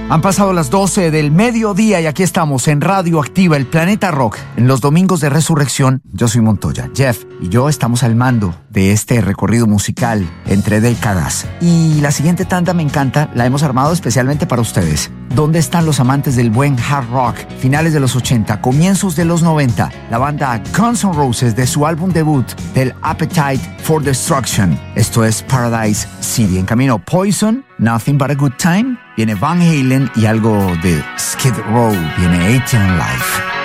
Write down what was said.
Han pasado las 12 del mediodía y aquí estamos en Radio Activa, el Planeta Rock. En los domingos de Resurrección, yo soy Montoya. Jeff y yo estamos al mando de este recorrido musical entre décadas. Y la siguiente tanda me encanta, la hemos armado especialmente para ustedes. ¿Dónde están los amantes del buen hard rock? Finales de los 80, comienzos de los 90. La banda Guns N' Roses de su álbum debut, del Appetite for Destruction. Esto es Paradise City. En camino Poison, Nothing But a Good Time. Viene Van Halen y algo de Skid Row. Viene 18 Life.